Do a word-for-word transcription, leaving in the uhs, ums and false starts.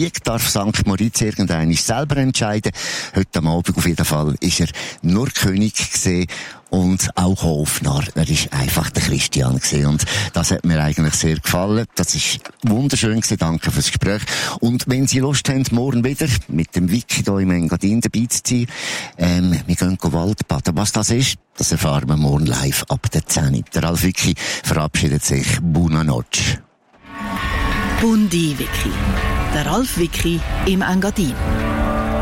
Sieg darf Sankt Moritz irgendwann selber entscheiden. Heute am Abend auf jeden Fall ist er nur König gewesen. Und auch Hofnarr, er ist einfach der Christian gewesen. Und das hat mir eigentlich sehr gefallen. Das ist wunderschön gewesen. Danke fürs Gespräch. Und wenn Sie Lust haben, morgen wieder mit dem Wiki hier im Engadin dabei zu sein, ähm, wir gehen Waldbaden. Was das ist, das erfahren wir morgen live ab der zehn. Der Ralf Wiki verabschiedet sich. Buona notte. Bundi Wiki. Der Ralf Wiki im Engadin.